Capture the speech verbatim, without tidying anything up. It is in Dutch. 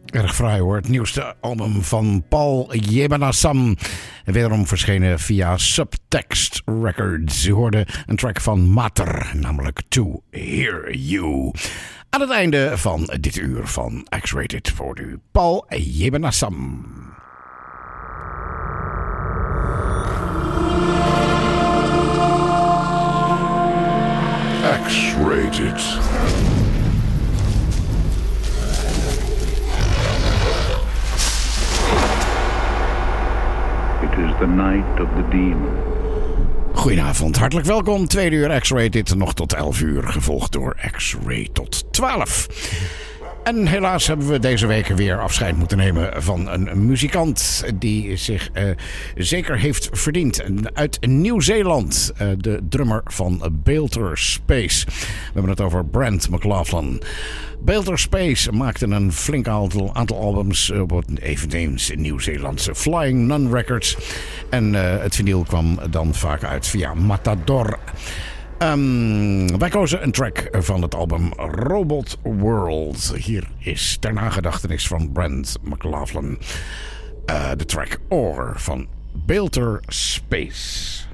Erg fraai hoor, het nieuwste album van Paul Yebanasam. Wederom verschenen via Subtext Records. U hoorde een track van Mater, namelijk To Hear You. Aan het einde van dit uur van X-Rated voor u Paul Yebanasam. X-Rated. It is the night of the demon. Goedenavond, hartelijk welkom. Tweede uur X-Rated, nog tot elf uur, gevolgd door X-Ray tot twaalf. En helaas hebben we deze week weer afscheid moeten nemen van een muzikant die zich uh, zeker heeft verdiend. Uit Nieuw-Zeeland, uh, de drummer van Balter Space. We hebben het over Brent McLaughlin. Balter Space maakte een flink aantal, aantal albums op het eveneens Nieuw-Zeelandse Flying Nun Records. En uh, het vinyl kwam dan vaak uit via Matador. Um, wij kozen een track van het album Robot World. Hier is ter nagedachtenis van Brent McLaughlin uh, de track Or van Balter Space.